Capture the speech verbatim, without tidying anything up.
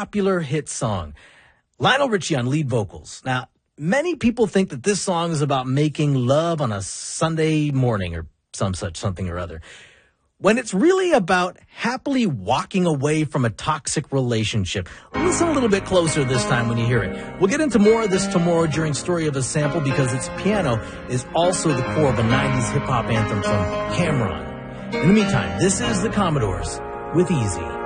popular hit song. Lionel Richie on lead vocals. Now, many people think that this song is about making love on a Sunday morning or some such something or other, when it's really about happily walking away from a toxic relationship. Listen a little bit closer this time when you hear it. We'll get into more of this tomorrow during Story of a Sample, because its piano is also the core of a nineties hip-hop anthem from Cameron. In the meantime, this is the Commodores with Easy.